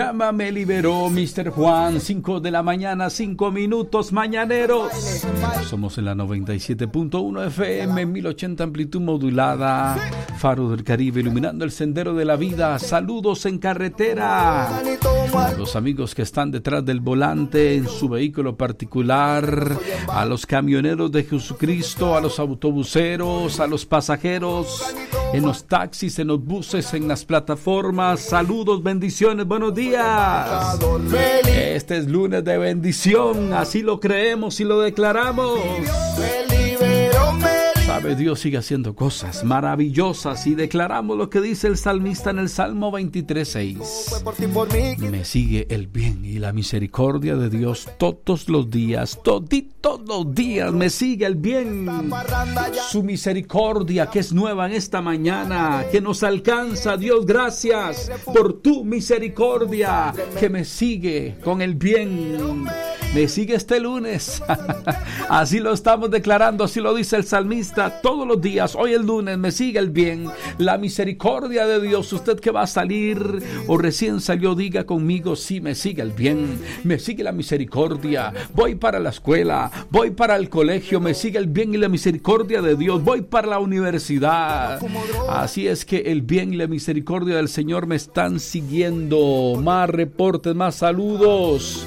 llama, me liberó, Mr. Juan, 5 de la mañana, 5 minutos, mañaneros. Somos en la 97.1 FM, 1080 amplitud modulada, Faro del Caribe, iluminando el sendero de la vida. Saludos en carretera. A los amigos que están detrás del volante en su vehículo particular, a los camioneros de Jesucristo, a los autobuseros, a los pasajeros, en los taxis, en los buses, en las plataformas. Saludos, bendiciones, buenos días. Este es lunes de bendición, así lo creemos y lo declaramos. Sabe, Dios sigue haciendo cosas maravillosas y declaramos lo que dice el salmista en el Salmo 23:6. Me sigue el bien y la misericordia de Dios todos los días, toditos los días me sigue el bien. Su misericordia que es nueva en esta mañana, que nos alcanza. Dios, gracias por tu misericordia que me sigue con el bien. Me sigue este lunes. Así lo estamos declarando, así lo dice el salmista. Todos los días, hoy el lunes, me sigue el bien, la misericordia de Dios. Usted que va a salir o recién salió, diga conmigo: sí, me sigue el bien, me sigue la misericordia. Voy para la escuela, voy para el colegio, me sigue el bien y la misericordia de Dios. Voy para la universidad. Así es que el bien y la misericordia del Señor me están siguiendo. Más reportes, más saludos.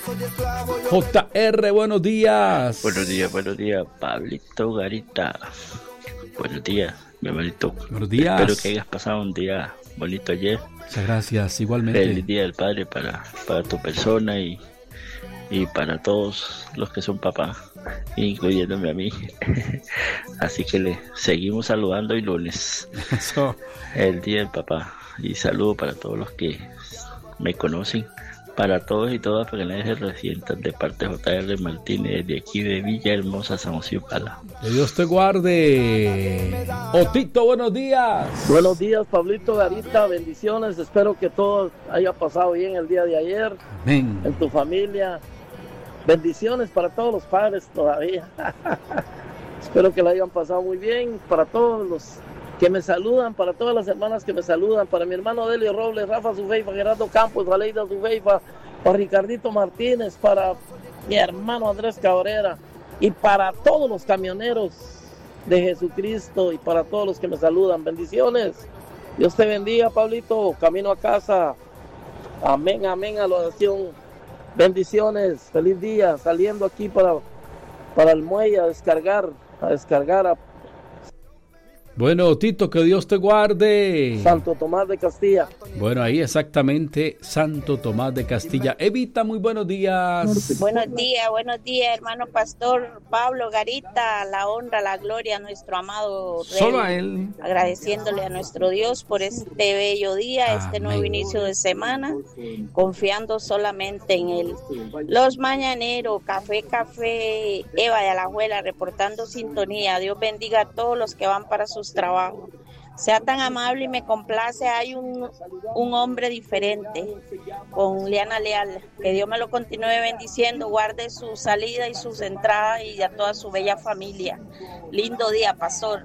JR, buenos días. Buenos días, Pablito Garita. Buenos días, mi hermanito. Buenos días. Espero que hayas pasado un día bonito ayer. Muchas gracias, igualmente. Feliz Día del Padre para tu persona y para todos los que son papás, incluyéndome a mí. Así que le seguimos saludando hoy lunes. Eso. El Día del Papá. Y saludo para todos los que me conocen. Para todos y todas, para que nadie se resientan, de parte de JR Martínez, de aquí de Villahermosa, San José Upala. Que Dios te guarde. Otito, buenos días. Buenos días, Pablito Garita, bendiciones. Espero que todo haya pasado bien el día de ayer. Amén. En tu familia. Bendiciones para todos los padres todavía. Espero que la hayan pasado muy bien. Para todos los que me saludan, para todas las hermanas que me saludan, para mi hermano Delio Robles, Rafa Zufeifa, Gerardo Campos, Aleida Zufeifa, para Ricardito Martínez, para mi hermano Andrés Cabrera y para todos los camioneros de Jesucristo y para todos los que me saludan. Bendiciones. Dios te bendiga, Pablito. Camino a casa. Amén, amén a la oración. Bendiciones. Feliz día. Saliendo aquí para el muelle a descargar. Bueno, Tito, que Dios te guarde. Santo Tomás de Castilla. Bueno, ahí exactamente, Santo Tomás de Castilla. Evita, muy buenos días. Buenos días, hermano pastor Pablo Garita. La honra, la gloria a nuestro amado Rey. Solo a él. Agradeciéndole a nuestro Dios por este bello día, este nuevo inicio de semana, confiando solamente en él. Los mañaneros, café, Eva de Alajuela, reportando sintonía. Dios bendiga a todos los que van para sus trabajos. Sea tan amable y me complace. Hay un hombre diferente con Liana Leal. Que Dios me lo continúe bendiciendo, guarde su salida y sus entradas y a toda su bella familia. Lindo día, pastor.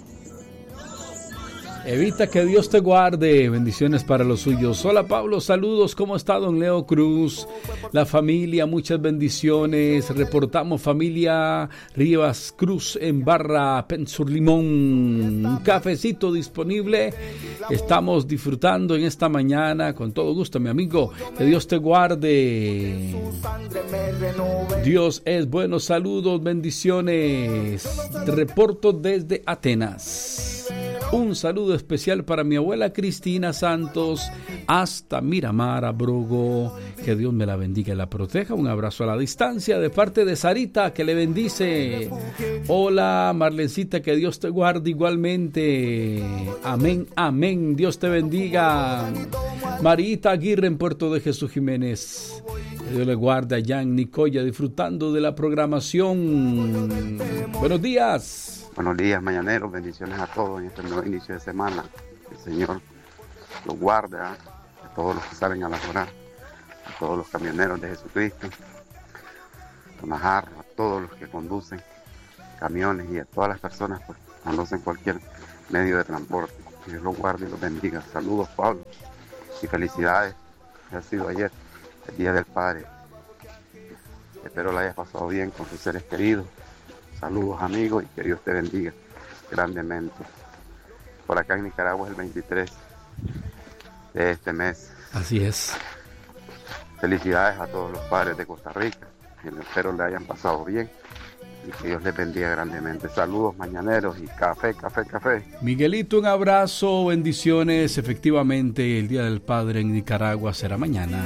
Evita, que Dios te guarde. Bendiciones para los suyos. Hola, Pablo, saludos. ¿Cómo está don Leo Cruz? La familia, muchas bendiciones. Reportamos familia Rivas Cruz en Barra Pensur Limón. Un cafecito disponible. Estamos disfrutando en esta mañana con todo gusto, mi amigo. Que Dios te guarde. Dios es bueno. Saludos, bendiciones. Reporto desde Atenas. Un saludo especial para mi abuela Cristina Santos hasta Miramar, Brogo. Que Dios me la bendiga y la proteja. Un abrazo a la distancia de parte de Sarita, que le bendice. Hola, Marlencita, que Dios te guarde igualmente. Amén, amén. Dios te bendiga. Marita Aguirre en Puerto de Jesús Jiménez. Que Dios le guarde allá en Nicoya, disfrutando de la programación. Buenos días. Buenos días, mañaneros, bendiciones a todos en este nuevo inicio de semana. El Señor los guarde a todos los que salen a laborar, a todos los camioneros de Jesucristo, a todos los que conducen camiones y a todas las personas que conducen cualquier medio de transporte. Que Dios los guarde y los bendiga. Saludos, Pablo, y felicidades ha sido ayer, el Día del Padre. Espero la hayas pasado bien con tus seres queridos. Saludos, amigos, y que Dios te bendiga grandemente. Por acá en Nicaragua es el 23 de este mes. Así es. Felicidades a todos los padres de Costa Rica. Espero le hayan pasado bien y que Dios les bendiga grandemente. Saludos mañaneros y café. Miguelito, un abrazo, bendiciones. Efectivamente, el Día del Padre en Nicaragua será mañana.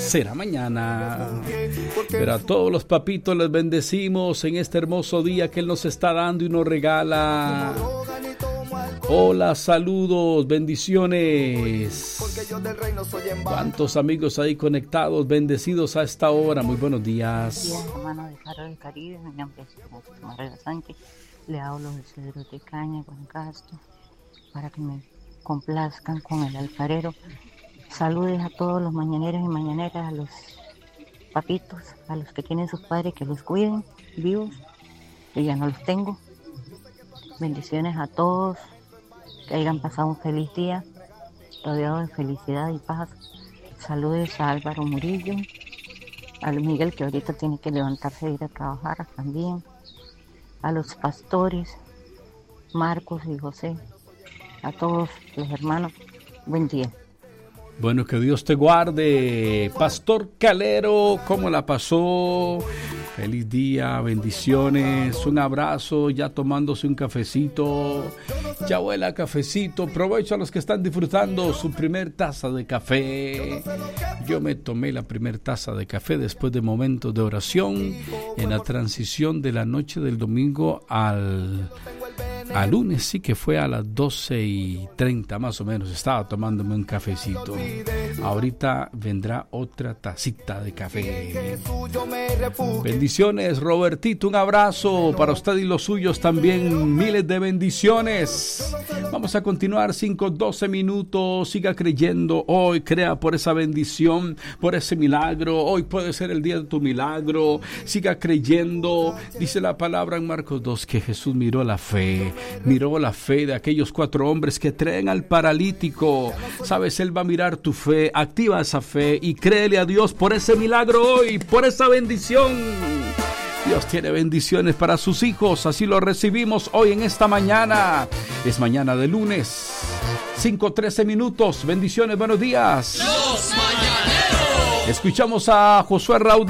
Pero a todos los papitos les bendecimos en este hermoso día que Él nos está dando y nos regala. Hola, saludos, bendiciones. ¿Cuántos amigos ahí conectados, bendecidos a esta hora? Muy buenos días. Buenos días, hermano de Faro del Caribe. Mi nombre es Marela Sánchez. Le hablo de Cedro de Caña, Guanacaste, para que me complazcan con el alfarero. Saludes a todos los mañaneros y mañaneras, a los papitos, a los que tienen sus padres, que los cuiden vivos. Yo ya no los tengo. Bendiciones a todos. Que hayan pasado un feliz día, rodeado de felicidad y paz. Saludos a Álvaro Murillo, a Miguel, que ahorita tiene que levantarse e ir a trabajar también, a los pastores, Marcos y José, a todos los hermanos, buen día. Bueno, que Dios te guarde. Pastor Calero, ¿cómo la pasó? Feliz día, bendiciones, un abrazo, ya tomándose un cafecito, ya huele a cafecito. Provecho a los que están disfrutando su primer taza de café. Yo me tomé la primer taza de café después de momentos de oración en la transición de la noche del domingo al lunes, sí, que fue a las 12:30 más o menos. Estaba tomándome un cafecito. Ahorita vendrá otra tacita de café. Bendiciones, Robertito, un abrazo para usted y los suyos también. Miles de bendiciones. Vamos a continuar 5-12 minutos. Siga creyendo hoy, crea por esa bendición, por ese milagro. Hoy puede ser el día de tu milagro. Siga creyendo. Dice la palabra en Marcos 2 que Jesús miró la fe de aquellos 4 hombres que traen al paralítico. Sabes, Él va a mirar tu fe. Activa esa fe y créele a Dios por ese milagro hoy, por esa bendición. Dios tiene bendiciones para sus hijos, así lo recibimos hoy en esta mañana. Es mañana de lunes, 5:13 minutos. Bendiciones, buenos días. Los Mañaneros. Escuchamos a Josué Raúl